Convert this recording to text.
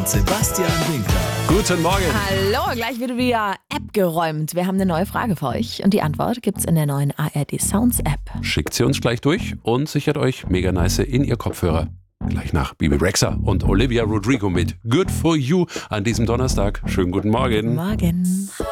Sebastian Winkler. Guten Morgen. Hallo, gleich wird wieder App geräumt. Wir haben eine neue Frage für euch und die Antwort gibt's in der neuen ARD Sounds App. Schickt sie uns gleich durch und sichert euch mega nice in ihr Kopfhörer. Gleich nach Bibi Rexha und Olivia Rodrigo mit Good For You an diesem Donnerstag. Schönen guten Morgen. Morgen.